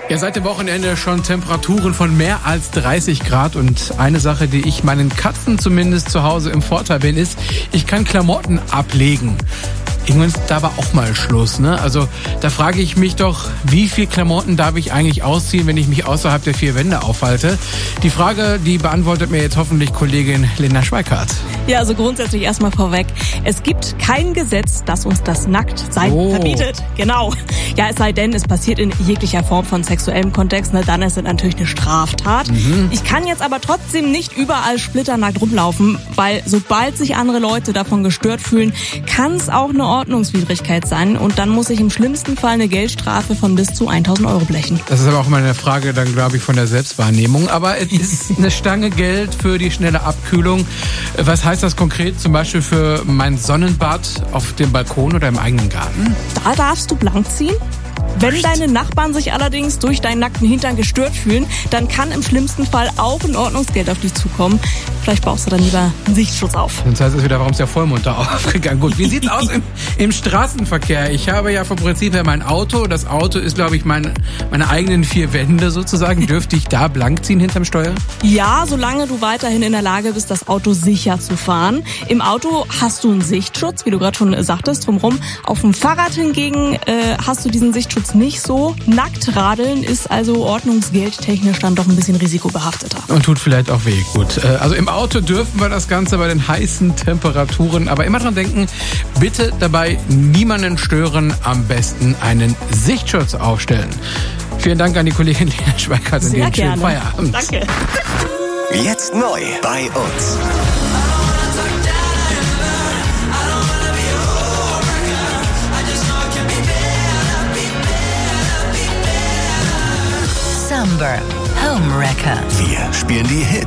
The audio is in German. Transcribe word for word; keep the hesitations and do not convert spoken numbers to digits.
Ja, seit dem Wochenende schon Temperaturen von mehr als dreißig Grad und eine Sache, die ich meinen Katzen zumindest zu Hause im Vorteil bin, ist, ich kann Klamotten ablegen. Irgendwann ist da aber auch mal Schluss, ne? Also da frage ich mich doch, wie viel Klamotten darf ich eigentlich ausziehen, wenn ich mich außerhalb der vier Wände aufhalte? Die Frage, die beantwortet mir jetzt hoffentlich Kollegin Linda Schweikart. Ja, also grundsätzlich erstmal vorweg. Es gibt kein Gesetz, das uns das Nacktsein oh. verbietet. Genau. Ja, es sei denn, es passiert in jeglicher Form von sexuellem Kontext, ne? Dann ist es natürlich eine Straftat. Mhm. Ich kann jetzt aber trotzdem nicht überall splitternackt rumlaufen, weil sobald sich andere Leute davon gestört fühlen, kann es auch eine Ordnungswidrigkeit sein und dann muss ich im schlimmsten Fall eine Geldstrafe von bis zu tausend Euro blechen. Das ist aber auch mal eine Frage dann, glaube ich, von der Selbstwahrnehmung. Aber es ist eine Stange Geld für die schnelle Abkühlung. Was heißt das konkret zum Beispiel für mein Sonnenbad auf dem Balkon oder im eigenen Garten? Da darfst du blank ziehen. Wenn deine Nachbarn sich allerdings durch deinen nackten Hintern gestört fühlen, dann kann im schlimmsten Fall auch ein Ordnungsgeld auf dich zukommen. Vielleicht baust du dann lieber einen Sichtschutz auf. Jetzt heißt es wieder, warum ist der Vollmond da aufgegangen? Gut, wie sieht's aus im, im Straßenverkehr? Ich habe ja vom Prinzip her mein Auto. Das Auto ist, glaube ich, mein, meine eigenen vier Wände sozusagen. Dürfte ich da blank ziehen hinterm Steuer? Ja, solange du weiterhin in der Lage bist, das Auto sicher zu fahren. Im Auto hast du einen Sichtschutz, wie du gerade schon sagtest, drumherum. Auf dem Fahrrad hingegen äh, hast du diesen Sichtschutz nicht so. Nackt radeln ist also ordnungsgeldtechnisch dann doch ein bisschen risikobehafteter. Und tut vielleicht auch weh. Gut, also im Auto dürfen wir das Ganze bei den heißen Temperaturen. Aber immer dran denken, bitte dabei niemanden stören. Am besten einen Sichtschutz aufstellen. Vielen Dank an die Kollegin Linda Schweikart und den schönen Feierabend. Danke. Jetzt neu bei uns. Summer Home Wrecker. Wir spielen die Hits.